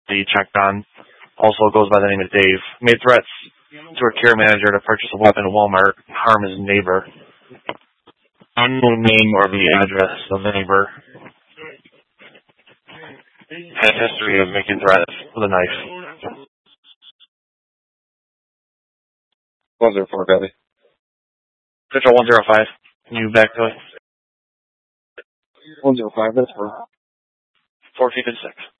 he checked on. Also goes by the name of Dave. Made threats to a care manager to purchase a weapon at Walmart and harm his neighbor. Unknown name or the address of the neighbor. Had a history of making threats with a knife. 104, Billy. Control 105. Can you back to it? 105, that's for 456.